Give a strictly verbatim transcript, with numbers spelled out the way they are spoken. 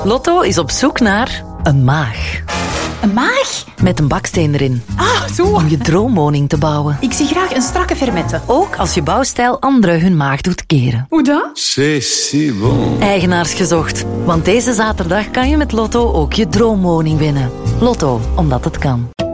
Lotto is op zoek naar een maag. Een maag? Met een baksteen erin. Ah, zo. Om je droomwoning te bouwen. Ik zie graag een strakke fermette. Ook als je bouwstijl anderen hun maag doet keren. Hoe dan? C'est si bon. Eigenaars gezocht. Want deze zaterdag kan je met Lotto ook je droomwoning winnen. Lotto, omdat het kan.